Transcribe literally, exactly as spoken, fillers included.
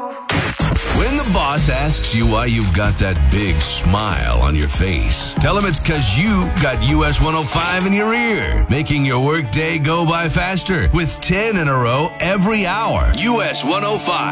When the boss asks you why you've got that big smile on your face, tell him it's because you got U S one oh five in your ear, making your workday go by faster with ten in a row every hour. U S one oh five.